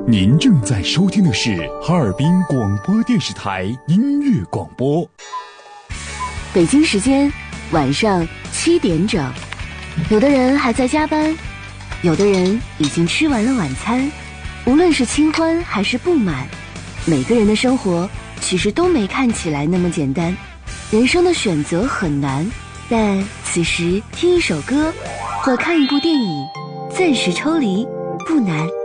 您正在收听的是哈尔滨广播电视台音乐广播。 北京时间晚上7点整，有的人还在加班，有的人已经吃完了晚餐。无论是清欢还是不满，每个人的生活其实都没看起来那么简单。人生的选择很难，但此时听一首歌或看一部电影，暂时抽离不难。